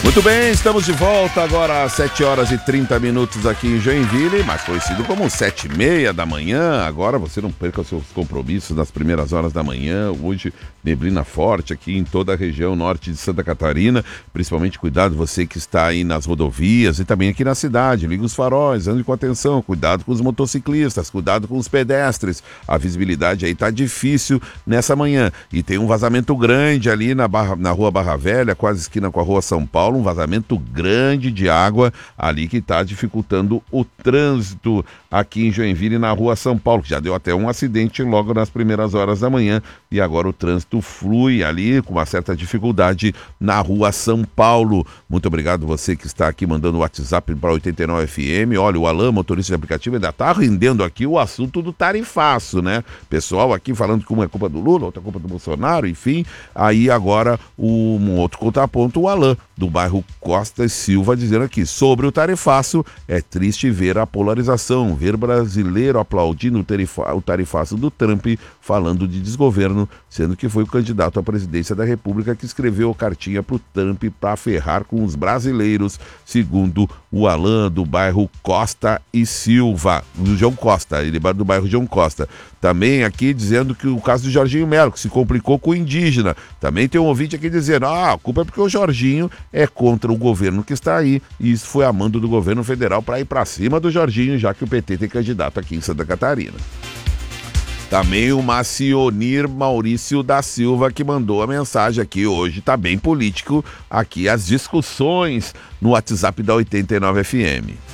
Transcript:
Muito bem, estamos de volta agora às 7 horas e 30 minutos aqui em Joinville, mais conhecido como 7h30 da manhã. Agora você não perca os seus compromissos nas primeiras horas da manhã. Hoje, neblina forte aqui em toda a região norte de Santa Catarina. Principalmente cuidado você que está aí nas rodovias e também aqui na cidade. Liga os faróis, ande com atenção, cuidado com os motociclistas, cuidado com os pedestres. A visibilidade aí tá difícil nessa manhã. E tem um vazamento grande ali na rua Barra Velha, quase esquina com a rua São Paulo. Um vazamento grande de água ali que está dificultando o trânsito aqui em Joinville, na rua São Paulo, que já deu até um acidente logo nas primeiras horas da manhã, e agora o trânsito flui ali com uma certa dificuldade na rua São Paulo. Muito obrigado você que está aqui mandando o WhatsApp para 89 FM. Olha, o Alan, motorista de aplicativo, ainda está rendendo aqui o assunto do tarifaço, né? Pessoal aqui falando que uma é culpa do Lula, outra é culpa do Bolsonaro, enfim. Aí agora um outro contraponto, o Alan, do bairro Costa e Silva, dizendo aqui, sobre o tarifaço, é triste ver a polarização, ver brasileiro aplaudindo o tarifaço do Trump, falando de desgoverno, sendo que foi o candidato à presidência da República que escreveu a cartinha pro Trump para ferrar com os brasileiros, segundo o Alan, do bairro Costa e Silva, do João Costa, ele é do bairro João Costa. Também aqui dizendo que o caso do Jorginho Melo, que se complicou com o indígena. Também tem um ouvinte aqui dizendo, a culpa é porque o Jorginho é contra o governo que está aí, e isso foi a mando do governo federal para ir para cima do Jorginho, já que o PT tem candidato aqui em Santa Catarina. Também o Macionir Maurício da Silva, que mandou a mensagem aqui hoje, tá bem político aqui as discussões no WhatsApp da 89 FM.